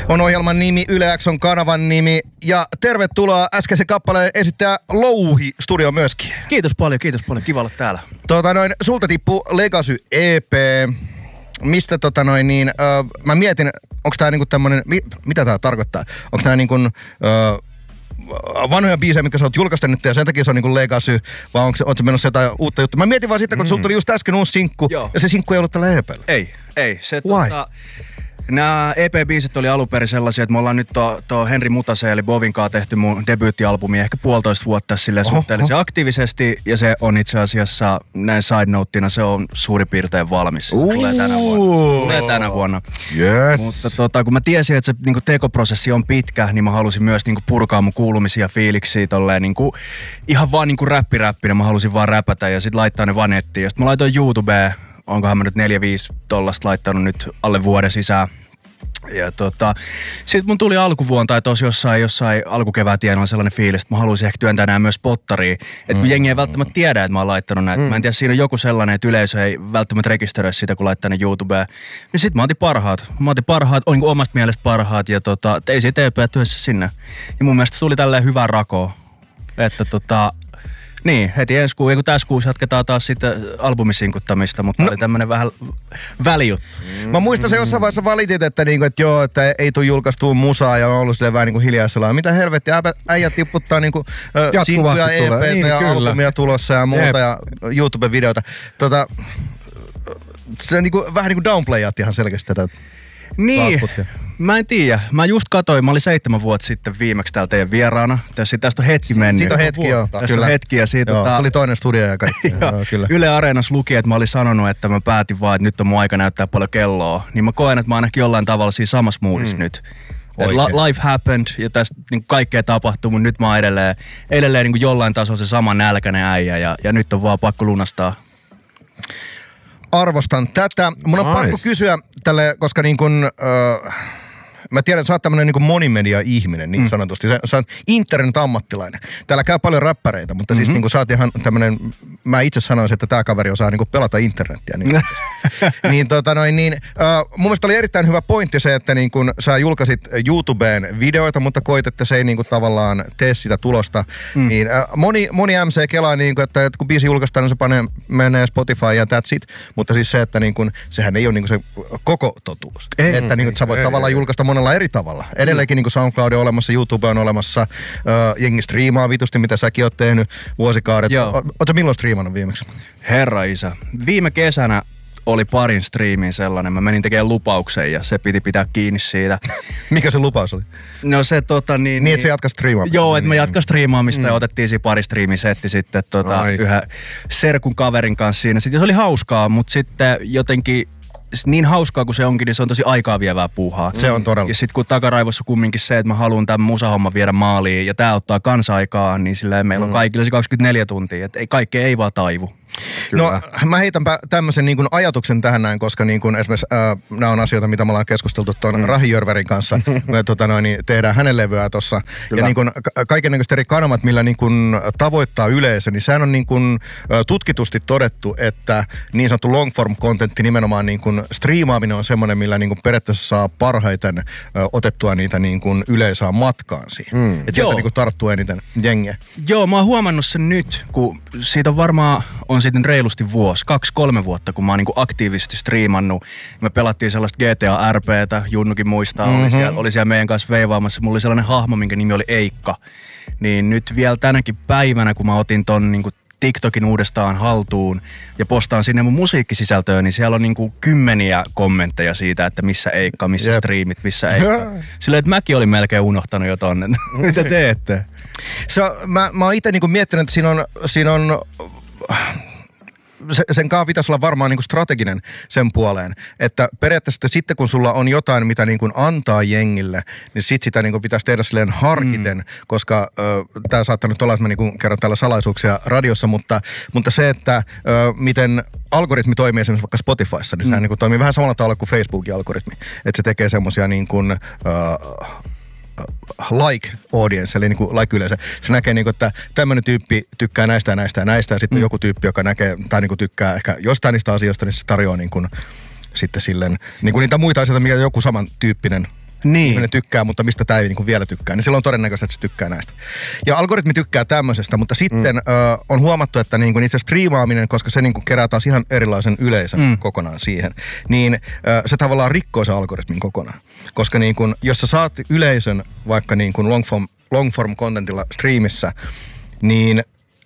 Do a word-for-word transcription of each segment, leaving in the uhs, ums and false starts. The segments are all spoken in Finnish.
on ohjelman nimi, Yle X on kanavan nimi. Ja tervetuloa äskeisen kappaleen esittää Louhi studio myöskin. Kiitos paljon, kiitos paljon. Kiva olla täällä. Tota noin, sulta tippuu Legacy E P. Mistä tota noin niin, äh, mä mietin, onks tää niinku tämmönen, mi, mitä tää tarkoittaa? Onks tää niinku äh, vanhoja biisejä, mitkä sä oot julkaista nyt ja sen takia se on niinku Legacy, vai onko se menossa jotain uutta juttua? Mä mietin vaan sitä, kun mm. sulta tuli just äsken uusi sinkku, Joo. ja se sinkku ei ollut tällä E P:llä. Ei, ei. Se tota... Nämä E P-biisit oli alun perin sellaisia, että me ollaan nyt tuo to Henri Mutaseen eli Bovin kanssa tehty mun debyyttialbumi ehkä puolitoista vuotta silleen oho, suhteellisen oho. aktiivisesti. Ja se on itse asiassa näin side noteina, se on suurin piirtein valmis. Uh. Tulee tänä vuonna. Tulee tänä vuonna. Yes. Mutta tota, kun mä tiesin, että se niinku, tekoprosessi on pitkä, niin mä halusin myös niinku, purkaa mun kuulumisia fiiliksiä tolleen niinku, ihan vaan niinku räppiräppinä. Mä halusin vaan räpätä ja sit laittaa ne vaan nettiin. Ja sit mä laitoin YouTubeen. Onkohan mä nyt neljä viisi tollasta laittanut nyt alle vuoden sisään. Ja tota, sit mun tuli alkuvuonna tai tos jossain, jossain alkukevään tienoilla sellainen fiilis, että mä haluaisin ehkä työntää nää myös pottariin. Että kun mm. jengi ei välttämättä tiedä, että mä oon laittanut näitä. Mm. Mä en tiedä, siinä on joku sellainen, että yleisö ei välttämättä rekisteröi sitä, kun laittaa ne YouTubeen. Niin sit mä otin parhaat. Mä otin parhaat, on niin omasta mielestä parhaat ja tota, ei siitä E P työssä sinne. Ja mun mielestä tuli tälleen hyvää rakoa. Että tota... Niin, heti ensi kuun, kun tässä kuussa jatketaan taas sitten albumisinkuttamista, mutta no. oli tämmönen vähän välijuttu. Mm. Mä muistan se jossain vaiheessa valitit, että, niinku, että joo, että ei tule julkaistua musaa ja on ollut silleen vähän niinku hiljaisella. Mitä helvettiä, äijät tipputtaa niinku sinkkuja, E P:tä niin, ja kyllä. albumia tulossa ja muuta Jep. ja YouTube-videota. Tota, se niinku, vähän niinku downplayat ihan selkeästi tätä. Niin, mä en tiedä. Mä just katoin, mä olin seitsemän vuotta sitten viimeksi täällä teidän vieraana. Tästä, tästä on hetki mennyt. Siitä on hetki, joo. Tästä kyllä. on hetki ja siitä... Joo, ta... se oli toinen studio ja kaikki. joo, kyllä. Yle Areenassa luki, että mä olin sanonut, että mä päätin vaan, että nyt on mun aika näyttää paljon kelloa. Niin mä koen, että mä oon ainakin jollain tavalla siinä samassa moodissa mm. nyt. La- life happened ja tästä niin kaikkea tapahtuu, mutta nyt mä oon edelleen, edelleen niin jollain tasolla se sama nälkäinen äijä ja, ja nyt on vaan pakko lunastaa. Arvostan tätä. Mun on nice. pakko kysyä tälle, koska niin kun, öö, mä tiedän, että sä oot tämmönen niin monimedia-ihminen niin mm. sanotusti. Sä, sä oot internet-ammattilainen. Täällä käy paljon räppäreitä, mutta mm-hmm. siis niin kun sä oot ihan tämmönen, mä itse sanoisin, että tää kaveri osaa niin pelata internettiä. Niin, niin tota noin, niin öö, mun mielestä oli erittäin hyvä pointti se, että niin kun sä julkaisit YouTubeen videoita, mutta koit, että se ei niin kun tavallaan tee sitä tulosta. Mm. Niin öö, moni, moni M C kelaa niin kun, että, että kun biisi julkaistaan, niin se panee, menee Spotify ja that's it. Mutta siis se, että niin kun, sehän ei ole niin kun se koko totuus. Ei, että niin kun, sä voit ei, tavallaan ei, julkaista monella eri tavalla. Edelleenkin niin kuin SoundCloud on olemassa, YouTube on olemassa, uh, jengi striimaa vitusti, mitä säkin oot tehnyt vuosikaudet. Ootko milloin striimannut viimeksi? Herra isä. Viime kesänä oli parin striimin sellainen. Mä menin tekemään lupauksen ja se piti pitää kiinni siitä. Mikä se lupaus oli? No se tota niin... Niin, että se jatkaa striimaamista. Joo, että me jatkaa striimaamista mm. ja otettiin siinä pari striimisetti sitten tota, nice. yhden serkun kaverin kanssa siinä. Sitten se oli hauskaa, mutta sitten jotenkin... Niin hauskaa kuin se onkin, niin se on tosi aikaa vievää puuhaa. Se on todella. Ja sit kun takaraivossa kumminkin se, että mä haluan tämän musahomman viedä maaliin ja tää ottaa kansa-aikaa, niin silleen meillä on kaikilla se kaksikymmentäneljä tuntia. Että ei, kaikkea ei vaan taivu. Kyllä. No mä heitänpä tämmöisen niin kuin ajatuksen tähän näin, koska niin kuin esimerkiksi äh, nämä on asioita, mitä me ollaan keskusteltu tuon mm. Rahi Jörverin kanssa. Me tota noin, niin tehdään hänen levyä tossa. Ja niin kuin ka- kaikennäköiset eri kanavat, millä niin kuin tavoittaa yleisö, niin sehän on niin kuin äh, tutkitusti todettu, että niin sanottu long form contentti nimenomaan niin kuin striimaaminen on semmoinen, millä niin kuin periaatteessa saa parhaiten äh, otettua niitä niin kuin yleisöä matkaan siihen. Mm. Että sieltä niin kuin tarttuu eniten jengiä. Joo, mä oon huomannut sen nyt, kun siitä on varmaan on sitten reilusti vuosi, kaksi, kolme vuotta, kun mä oon niinku aktiivisesti striimannut. Me pelattiin sellaista G T A R P:tä, Junnukin muistaa, mm-hmm. oli, siellä, oli siellä meidän kanssa veivaamassa. Mulla oli sellainen hahmo, minkä nimi oli Eikka. Niin nyt vielä tänäkin päivänä, kun mä otin ton niinku TikTokin uudestaan haltuun ja postaan sinne mun musiikkisisältöön, niin siellä on niinku kymmeniä kommentteja siitä, että missä Eikka, missä Jep. striimit, missä Eikka. Silleen, että mäkin olin melkein unohtanut jo tonne. Mitä teette? Se, mä, mä oon ite niinku miettinyt, että siinä on... Siinä on Se, sen kaa pitäisi olla varmaan niin kuin strateginen sen puoleen, että periaatteessa sitten kun sulla on jotain, mitä niin kuin antaa jengille, niin sit sitä niin kuin pitäisi tehdä silleen harkiten, mm. koska äh, tämä saattaa nyt olla, että mä niin kuin kerron täällä salaisuuksia radiossa, mutta, mutta se, että äh, miten algoritmi toimii esimerkiksi vaikka Spotifyssa, niin mm. sehän niin kuin toimii vähän samalla tavalla kuin Facebookin algoritmi, että se tekee semmosia niin kuin... Äh, like audience, eli niinku like yleensä. Se näkee niinku, että tämmönen tyyppi tykkää näistä ja näistä ja näistä, ja sitten mm. joku tyyppi, joka näkee tai niinku tykkää ehkä jostain niistä asioista, niin se tarjoaa niinku sitten silleen, niinku niitä muita asioita, mikä joku samantyyppinen niin. ihminen tykkää, mutta mistä tämä ei niinku vielä tykkää, niin silloin on todennäköistä, että se tykkää näistä. Ja algoritmi tykkää tämmöisestä, mutta sitten mm. ö, on huomattu, että niinku itse striimaaminen, koska se niinku kerää taas ihan erilaisen yleisön mm. kokonaan siihen, niin ö, se tavallaan rikkoo se algoritmin kokonaan. Koska niinku, jos sä saat yleisön vaikka niinku long form, long form contentilla striimissä, niin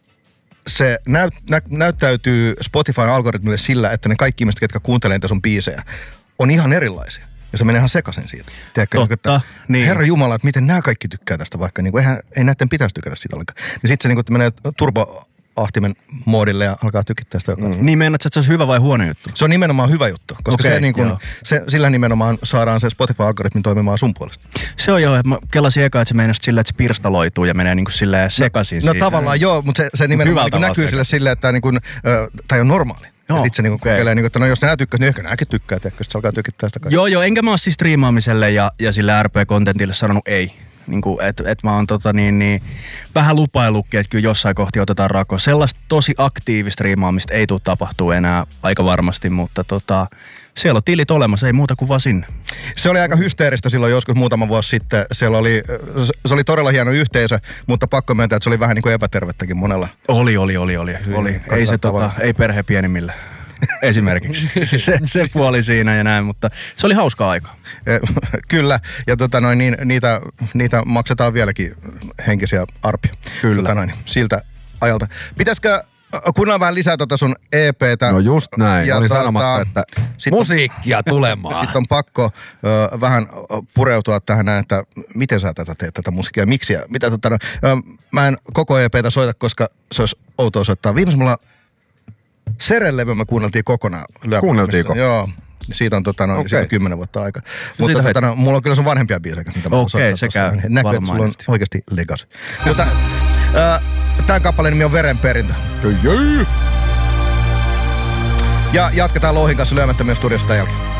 se näyt, nä, näyttäytyy Spotifyn algoritmille sillä, että ne kaikki ihmiset, ketkä kuuntelee niitä sun biisejä, on ihan erilaisia. Ja se menee ihan sekaisin siitä. Tiedätkö, Totta, että, niin. Herra Jumala, että miten nämä kaikki tykkää tästä vaikka. Niin kuin, eihän, ei näiden pitäisi tykätä siitä ollenkaan. Niin sitten se niin kuin, menee turboahtimen moodille ja alkaa tykittää sitä. Mm. Niin meinaat, että se olisi hyvä vai huono juttu? Se on nimenomaan hyvä juttu, koska Okei, se, niin kuin, se, sillä nimenomaan saadaan se Spotify-algoritmi toimimaan sun puolesta. Se on joo, että mä kelasin eka, että se meinasi silleen, että se pirstaloituu ja menee niin kuin silleen sekaisin No, no siitä. tavallaan joo, mutta se, se nimenomaan niin näkyy sille silleen, että niin kuin, tämä on normaali. Ja sitten se niinku okay. kokeilee, niinku, että no jos nää tykkäs, niin ehkä nääkin tykkää, että se alkaa tykittää sitä kaikkea. Joo, joo, enkä mä oo siis striimaamiselle ja, ja sille R P-kontentille sanonut ei. Niinku, että et mä oon tota niin, niin, vähän lupaillutkin, että kyllä jossain kohti otetaan rako. Sellaista tosi aktiivista striimaamista ei tule tapahtuu enää aika varmasti, mutta tota, siellä on tilit olemassa, ei muuta kuin vaan sinne. Se oli aika hysteeristä silloin joskus muutama vuosi sitten. Siellä oli, se oli todella hieno yhteisö, mutta pakko myöntää, että se oli vähän niin kuin epätervettäkin monella. Oli, oli, oli, oli. oli. Ei se tota, ei perhe pienimmillä. Esimerkiksi. se, se puoli siinä ja näin, mutta se oli hauskaa aikaa. Kyllä, ja tota noin, niin, niitä, niitä maksetaan vieläkin henkisiä arpia. Kyllä. Tota noin, siltä ajalta. Pitäisikö kuunnella vähän lisää tota sun E P:tä? No just näin, ja olin tota, sanomassa, että musiikkia tulemaan. Sitten on pakko ö, vähän pureutua tähän näin, että miten sä tätä teet, tätä musiikkia, miksi ja mitä tota no, ö, mä en koko E P:tä soita, koska se olisi outoa soittaa. Viimeis mulla Seren-levy me kuunneltiin kokonaan. Kuunneltiinko? Joo. Siitä on tota, noin okay. kymmenen vuotta aika. No, mutta tota, no, mulla on kyllä sun vanhempia biisejä, mitä mä Okei, okay, se käy. Niin näkyy, että sulla on oikeasti legacy. Mutta äh, tämän kappaleen nimi on Verenperintö. Ja jatketaan Louhin kanssa lyömättä myös studiosta jälkeen.